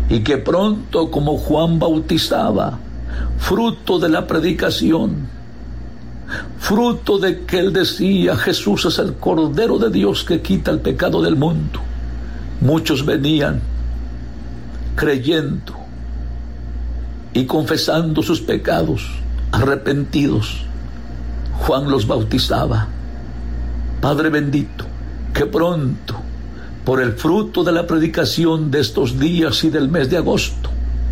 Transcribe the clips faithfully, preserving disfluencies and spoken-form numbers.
y que pronto, como Juan bautizaba, fruto de la predicación, fruto de que él decía, Jesús es el Cordero de Dios que quita el pecado del mundo, muchos venían creyendo y confesando sus pecados, arrepentidos. Juan los bautizaba. Padre bendito, que pronto, por el fruto de la predicación de estos días y del mes de agosto,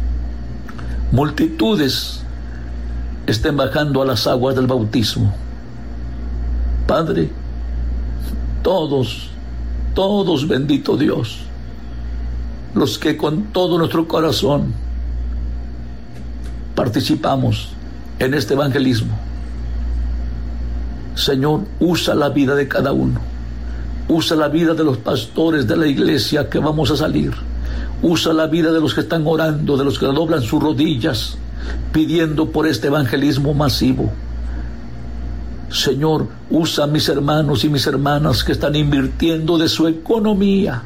multitudes estén bajando a las aguas del bautismo. Padre, todos, todos, bendito Dios, los que con todo nuestro corazón participamos en este evangelismo, Señor, usa la vida de cada uno, usa la vida de los pastores de la iglesia que vamos a salir, usa la vida de los que están orando, de los que doblan sus rodillas pidiendo por este evangelismo masivo. Señor, usa a mis hermanos y mis hermanas que están invirtiendo de su economía,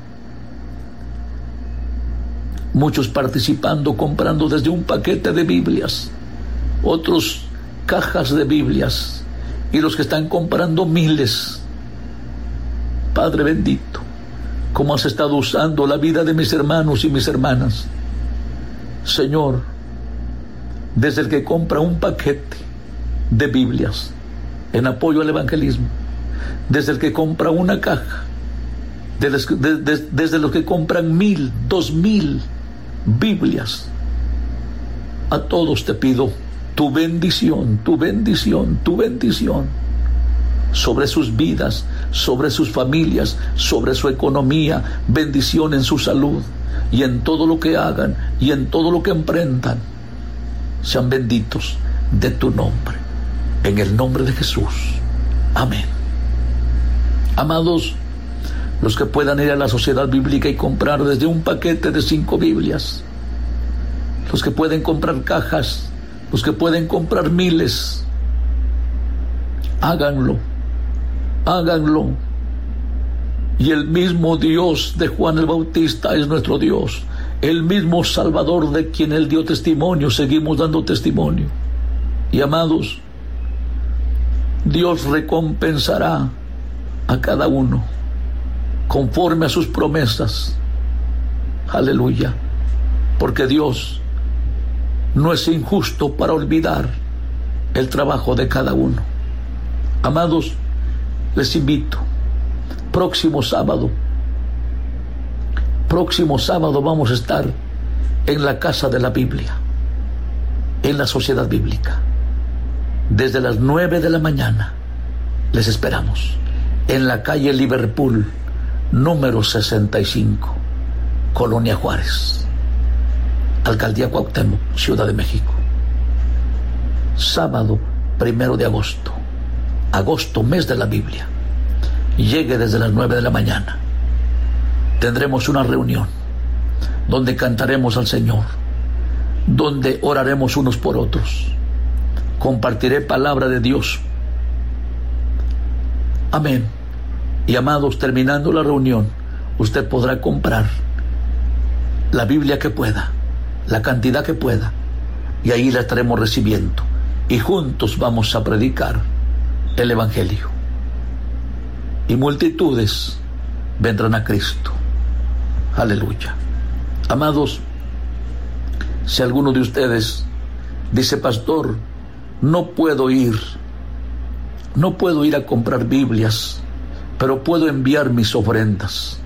muchos participando, comprando desde un paquete de Biblias, otros cajas de Biblias, y los que están comprando miles. Padre bendito, cómo has estado usando la vida de mis hermanos y mis hermanas. Señor, desde el que compra un paquete de Biblias en apoyo al evangelismo, desde el que compra una caja, desde, desde, desde los que compran mil, dos mil Biblias, a todos te pido tu bendición, tu bendición, tu bendición sobre sus vidas, sobre sus familias, sobre su economía, bendición en su salud y en todo lo que hagan y en todo lo que emprendan. Sean benditos de tu nombre, en el nombre de Jesús. Amén. Amados, los que puedan ir a la sociedad bíblica y comprar desde un paquete de cinco Biblias, los que pueden comprar cajas, los que pueden comprar miles, háganlo, háganlo. Y el mismo Dios de Juan el Bautista es nuestro Dios, el mismo Salvador de quien él dio testimonio, seguimos dando testimonio. Y amados, Dios recompensará a cada uno conforme a sus promesas. Aleluya, porque Dios no es injusto para olvidar el trabajo de cada uno. Amados, les invito, próximo sábado, próximo sábado vamos a estar en la Casa de la Biblia, en la Sociedad Bíblica, desde las nueve de la mañana. Les esperamos en la calle Liverpool, número sesenta y cinco, Colonia Juárez, Alcaldía Cuauhtémoc, Ciudad de México. Sábado primero de agosto, agosto, mes de la Biblia. Llegue desde las nueve de la mañana. Tendremos una reunión donde cantaremos al Señor, donde oraremos unos por otros. Compartiré palabra de Dios. Amén. Y amados, terminando la reunión, usted podrá comprar la Biblia que pueda, la cantidad que pueda, y ahí la estaremos recibiendo. Y juntos vamos a predicar el Evangelio. Y multitudes vendrán a Cristo. Aleluya. Amados, si alguno de ustedes dice, pastor, no puedo ir, no puedo ir a comprar Biblias, pero puedo enviar mis ofrendas,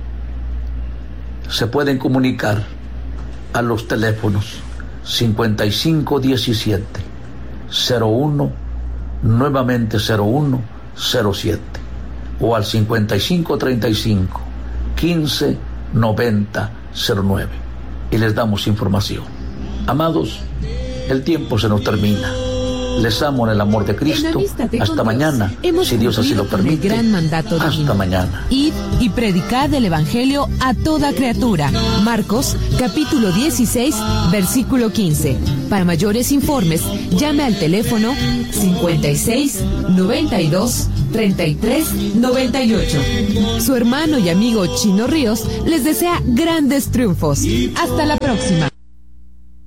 se pueden comunicar a los teléfonos cincuenta y cinco diecisiete cero uno, nuevamente cero uno cero siete, o al cincuenta y cinco treinta y cinco quince noventa cero nueve, y les damos información. Amados, el tiempo se nos termina. Les amo en el amor de Cristo. Hasta mañana, si Dios así lo permite. Gran mandato Hasta divino. mañana. Id y predicad el Evangelio a toda criatura. Marcos, capítulo dieciséis, versículo quince. Para mayores informes, llame al teléfono cincuenta y seis noventa y dos treinta y tres noventa y ocho. Su hermano y amigo Chino Ríos les desea grandes triunfos. Hasta la próxima.